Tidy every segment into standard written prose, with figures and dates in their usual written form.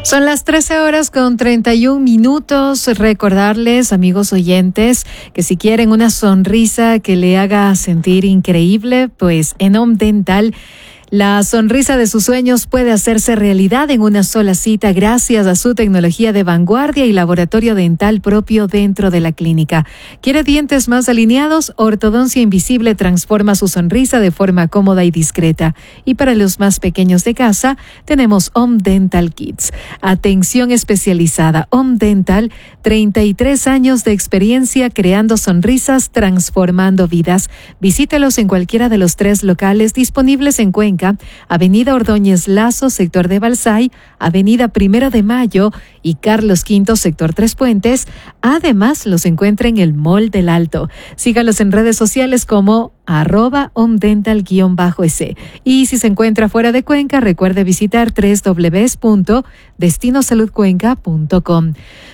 Son las 13:31. Recordarles, amigos oyentes, que si quieren una sonrisa que le haga sentir increíble, pues en Home Dental, la sonrisa de sus sueños puede hacerse realidad en una sola cita gracias a su tecnología de vanguardia y laboratorio dental propio dentro de la clínica. ¿Quiere dientes más alineados? Ortodoncia Invisible transforma su sonrisa de forma cómoda y discreta. Y para los más pequeños de casa, tenemos Home Dental Kids. Atención especializada. Home Dental, 33 años de experiencia creando sonrisas, transformando vidas. Visítelos en cualquiera de los 3 locales disponibles en Cuenca, Avenida Ordóñez Lazo, sector de Balsay, Avenida 1 de Mayo y Carlos V, sector Tres Puentes. Además, los encuentra en el Mall del Alto. Sígalos en redes sociales como @homedental_s. Y si se encuentra fuera de Cuenca, recuerde visitar www.destinosaludcuenca.com.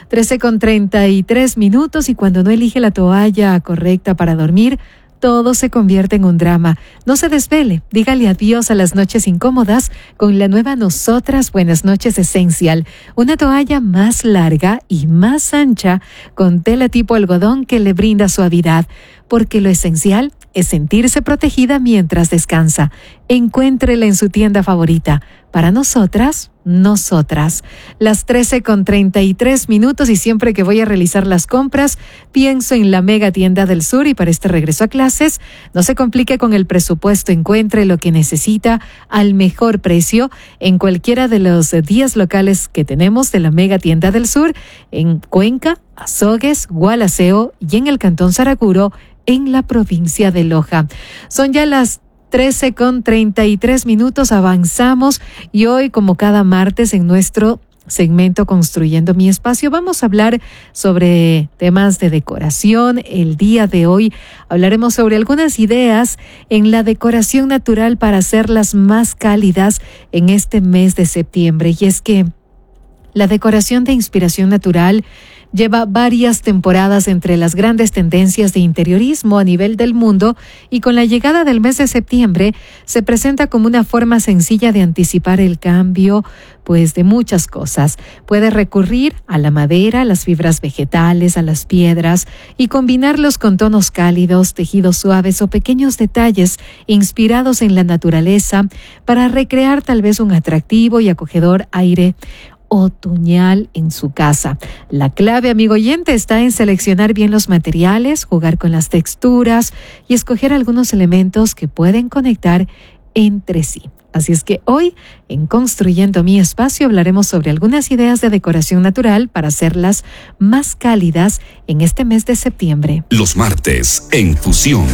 13:33, y cuando no elige la toalla correcta para dormir, todo se convierte en un drama. No se desvele, dígale adiós a las noches incómodas con la nueva Nosotras Buenas Noches Essential, una toalla más larga y más ancha con tela tipo algodón que le brinda suavidad, porque lo esencial es sentirse protegida mientras descansa. Encuéntrela en su tienda favorita. Para nosotras, las 13:33, y siempre que voy a realizar las compras, pienso en la Mega Tienda del Sur. Y para este regreso a clases, no se complique con el presupuesto. Encuentre lo que necesita al mejor precio en cualquiera de los 10 locales que tenemos de la Mega Tienda del Sur, en Cuenca, Azogues, Gualaceo y en el Cantón Saraguro, en la provincia de Loja. Son ya las 13:33, avanzamos, y hoy, como cada martes en nuestro segmento Construyendo mi Espacio, vamos a hablar sobre temas de decoración. El día de hoy hablaremos sobre algunas ideas en la decoración natural para hacerlas más cálidas en este mes de septiembre. Y es que la decoración de inspiración natural lleva varias temporadas entre las grandes tendencias de interiorismo a nivel del mundo, y con la llegada del mes de septiembre se presenta como una forma sencilla de anticipar el cambio, pues, de muchas cosas. Puede recurrir a la madera, a las fibras vegetales, a las piedras, y combinarlos con tonos cálidos, tejidos suaves o pequeños detalles inspirados en la naturaleza para recrear tal vez un atractivo y acogedor aire otoñal en su casa. La clave, amigo oyente, está en seleccionar bien los materiales, jugar con las texturas y escoger algunos elementos que pueden conectar entre sí. Así es que hoy, en Construyendo mi Espacio, hablaremos sobre algunas ideas de decoración natural para hacerlas más cálidas en este mes de septiembre. Los martes, en Fusión,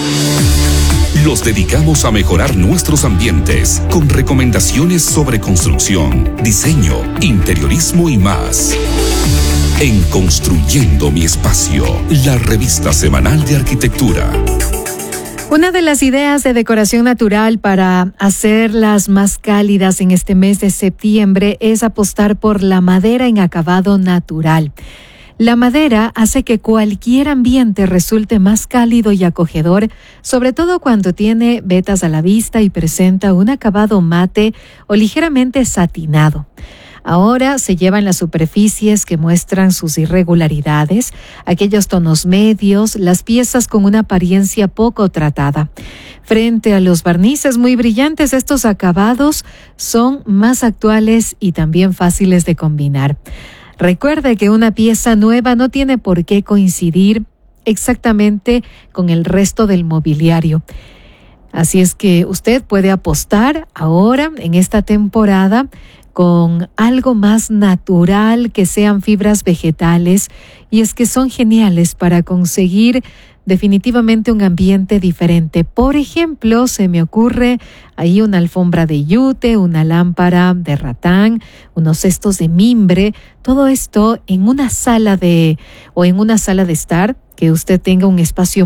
los dedicamos a mejorar nuestros ambientes con recomendaciones sobre construcción, diseño, interiorismo y más. En Construyendo mi Espacio, la revista semanal de arquitectura. Una de las ideas de decoración natural para hacerlas más cálidas en este mes de septiembre es apostar por la madera en acabado natural. La madera hace que cualquier ambiente resulte más cálido y acogedor, sobre todo cuando tiene vetas a la vista y presenta un acabado mate o ligeramente satinado. Ahora se llevan las superficies que muestran sus irregularidades, aquellos tonos medios, las piezas con una apariencia poco tratada. Frente a los barnices muy brillantes, estos acabados son más actuales y también fáciles de combinar. Recuerde que una pieza nueva no tiene por qué coincidir exactamente con el resto del mobiliario. Así es que usted puede apostar ahora, en esta temporada, con algo más natural, que sean fibras vegetales, y es que son geniales para conseguir definitivamente un ambiente diferente. Por ejemplo, se me ocurre ahí una alfombra de yute, una lámpara de ratán, unos cestos de mimbre, todo esto en una sala de estar, que usted tenga un espacio